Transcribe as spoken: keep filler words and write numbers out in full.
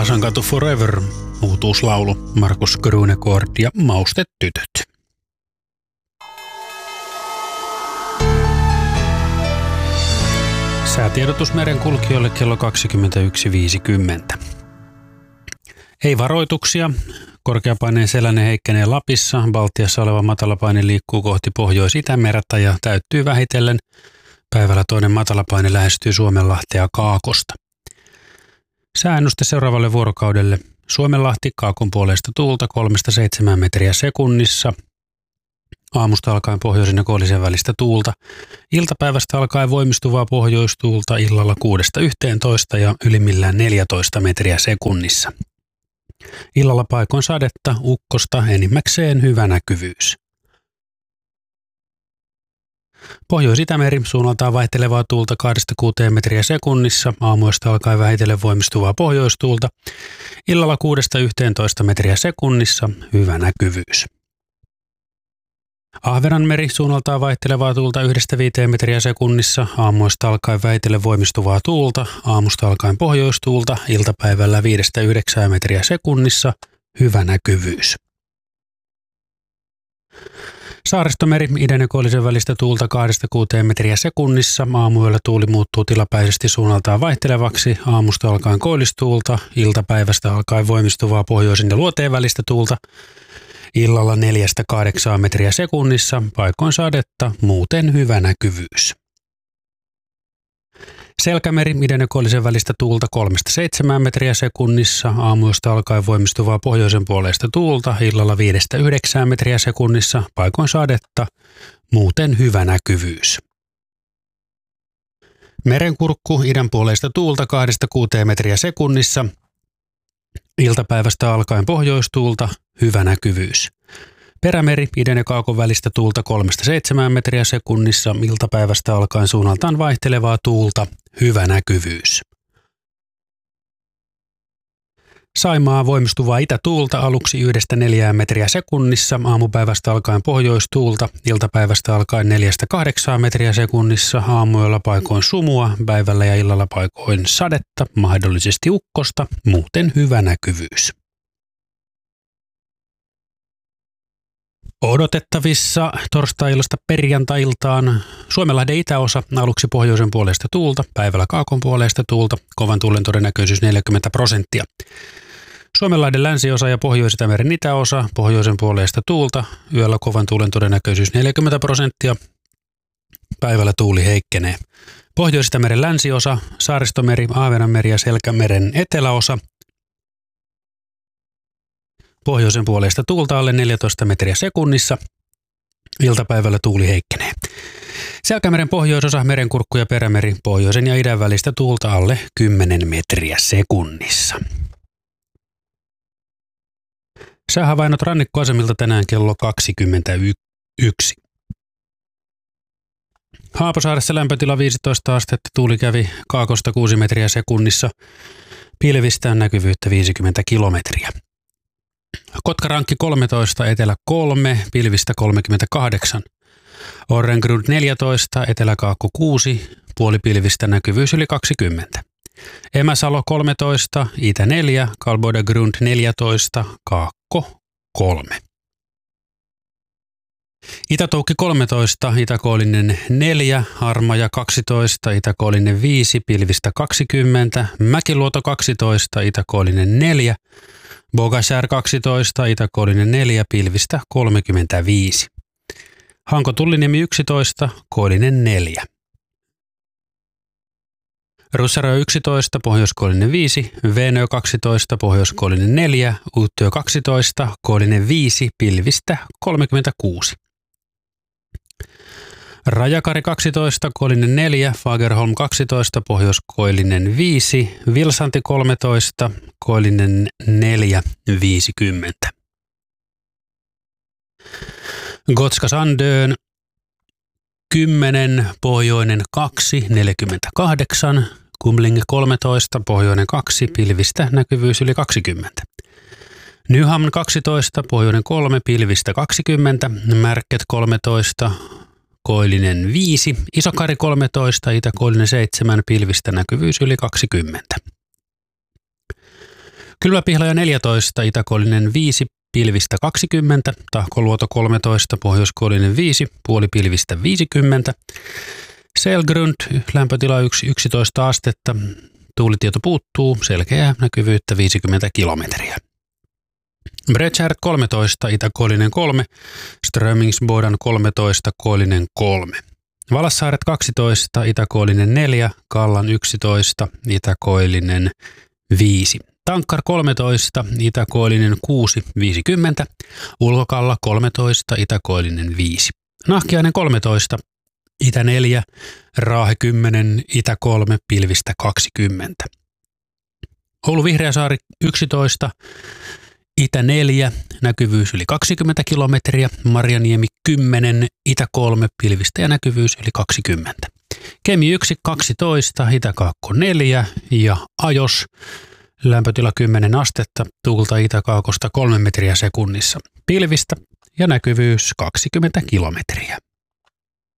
Vaasankatu Forever, uutuuslaulu, Markus Grunegård ja Maustetytöt. Säätiedotus merenkulkijoille kello kaksikymmentäyksi viisikymmentä. Ei varoituksia. Korkeapaineen selänne heikkenee Lapissa. Baltiassa oleva matalapaine liikkuu kohti Pohjois-Itämerta ja täyttyy vähitellen. Päivällä toinen matalapaine lähestyy Suomenlahtea Kaakosta. Sääennuste seuraavalle vuorokaudelle. Suomenlahti Kaakon puolesta tuulta kolmesta seitsemään metriä sekunnissa. Aamusta alkaen pohjoisen ja koillisen välistä tuulta. Iltapäivästä alkaen voimistuvaa pohjoistuulta illalla kuudesta yhteentoista ja ylimmillään neljätoista metriä sekunnissa. Illalla paikoin sadetta, ukkosta, enimmäkseen hyvä näkyvyys. Pohjois-Itämeri suunnaltaan vaihtelevaa tuulta kahdesta kuuteen metriä sekunnissa, aamuista alkaen vähitellen voimistuvaa pohjoistuulta, illalla kuudesta yhteentoista metriä sekunnissa, hyvä näkyvyys. Ahvenanmeri suunnaltaan vaihtelevaa tuulta yhdestä viiteen metriä sekunnissa, aamuista alkaen vähitellen voimistuvaa tuulta, aamusta alkaen pohjoistuulta, iltapäivällä viidestä yhdeksään metriä sekunnissa, hyvä näkyvyys. Saaristomeri idän ja koillisen välistä tuulta kahdesta kuuteen metriä sekunnissa, aamuyöllä tuuli muuttuu tilapäisesti suunnaltaan vaihtelevaksi, aamusta alkaen koillistuulta, iltapäivästä alkaen voimistuvaa pohjoisen ja luoteen välistä tuulta, illalla neljästä kahdeksaan metriä sekunnissa, paikoin sadetta, muuten hyvä näkyvyys. Selkämeri idän ja koillisen välistä tuulta kolmesta seitsemään metriä sekunnissa, aamuyöstä alkaen voimistuvaa pohjoisen puoleista tuulta, illalla viidestä yhdeksään metriä sekunnissa, paikoin sadetta, muuten hyvä näkyvyys. Merenkurkku idän puoleista tuulta kahdesta kuuteen metriä sekunnissa, iltapäivästä alkaen pohjoistuulta, hyvä näkyvyys. Perämeri idän ja Kaakon välistä tuulta kolmesta seitsemään metriä sekunnissa, iltapäivästä alkaen suunnaltaan vaihtelevaa tuulta, hyvä näkyvyys. Saimaa voimistuvaa itätuulta aluksi yhdestä neljään metriä sekunnissa, aamupäivästä alkaen pohjoistuulta, iltapäivästä alkaen neljästä kahdeksaan metriä sekunnissa, aamuyöllä paikoin sumua, päivällä ja illalla paikoin sadetta, mahdollisesti ukkosta, muuten hyvä näkyvyys. Odotettavissa torstai-illasta perjantai-iltaan Suomenlahden itäosa aluksi pohjoisen puolesta tuulta, päivällä Kaakon puolesta tuulta, kovan tuulen todennäköisyys neljäkymmentä prosenttia. Suomenlahden länsiosa ja Pohjois-Itämeren itäosa pohjoisen puolesta tuulta, yöllä kovan tuulen todennäköisyys neljäkymmentä prosenttia, päivällä tuuli heikkenee. Pohjois-Itämeren länsiosa, Saaristomeri, Ahvenanmeri ja Selkämeren eteläosa, pohjoisen puolesta tuulta alle neljätoista metriä sekunnissa. Iltapäivällä tuuli heikkenee. Selkämeren pohjoisosa, Merenkurkku ja Perämeri, pohjoisen ja idän välistä tuulta alle kymmenen metriä sekunnissa. Säähavainnot rannikkoasemilta tänään kello kaksikymmentäyksi. Haapasaaressa lämpötila viisitoista astetta, tuuli kävi Kaakosta kuusi metriä sekunnissa. Pilvistä on näkyvyyttä viisikymmentä kilometriä. Kotkarankki kolmetoista, etelä kolme, pilvistä kolmekymmentäkahdeksan. Orrengrund neljätoista, eteläkaakko kuusi, puolipilvistä näkyvyys yli kaksikymmentä. Emäsalo kolmetoista, itä neljä, Kalbodagrund neljätoista, kaakko kolme. Itätoukki kolmetoista, itäkoillinen neljä, Harmaja kaksitoista, itäkoillinen viisi, pilvistä kaksikymmentä, Mäkiluoto kaksitoista, itäkoillinen neljä, Bogasjär kaksitoista, itäkoillinen neljä, pilvistä kolmekymmentäviisi. Hanko Tulliniemi yksitoista, koillinen neljä. Russarö yksitoista, pohjoiskoillinen viisi, Veenö kaksitoista, pohjoiskoillinen neljä, Uuttyö kaksitoista, koillinen viisi, pilvistä kolmekymmentäkuusi. Rajakari kaksitoista, koillinen neljä, Fagerholm kaksitoista, pohjoiskoillinen viisi, Vilsanti kolmetoista, koillinen neljä, viisikymmentä. Gotska Sandön kymmenen, pohjoinen kaksi, neljäkymmentäkahdeksan, Kumlinge kolmetoista, pohjoinen kaksi, pilvistä näkyvyys yli kaksikymmentä. Nyhamn kaksitoista, pohjoinen kolme, pilvistä kaksikymmentä, Märket kolmetoista, koillinen viisi, Isokari kolmetoista, itäkoillinen seitsemän, pilvistä näkyvyys yli kaksikymmentä. Kylmäpihlaja neljätoista, itäkoillinen viisi, pilvistä kaksikymmentä, Tahkoluoto kolmetoista, pohjoiskoillinen viisi, puolipilvistä viisikymmentä. Selgrund, lämpötila yksitoista astetta, tuulitieto puuttuu, selkeää näkyvyyttä viisikymmentä kilometriä. Brechardt kolmetoista, itäkoillinen kolme, Strömingsbodan kolmetoista, koillinen kolme. Valassaaret kaksitoista, itäkoillinen neljä, Kallan yksitoista, itäkoillinen viisi. Tankkar kolmetoista, itäkoillinen kuusi, viisikymmentä, Ulkokalla kolmetoista, itäkoillinen viisi. Nahkiainen kolmetoista, itä neljä, Raahe kymmenen, itä kolme, pilvistä kaksikymmentä. Oulu Vihreäsaari yksitoista, itä neljä, näkyvyys yli kaksikymmentä kilometriä, Marjaniemi kymmenen, itä kolme, pilvistä ja näkyvyys yli kaksikymmentä. Kemi yksi, kaksitoista, itäkaakko neljä ja Ajos, lämpötila kymmenen astetta, tuulta itäkaakosta kolme metriä sekunnissa, pilvistä ja näkyvyys kaksikymmentä kilometriä.